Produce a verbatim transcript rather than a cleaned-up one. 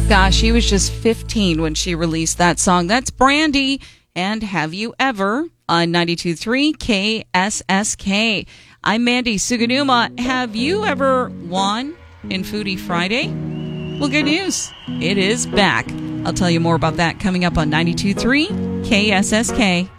Gosh, she was just fifteen when she released that song. That's Brandy and Have You Ever on ninety-two point three K S S K. I'm Mandy Suganuma. Have you ever won in Foodie Friday? Well, good news. It is back. I'll tell you more about that coming up on ninety-two point three K S S K.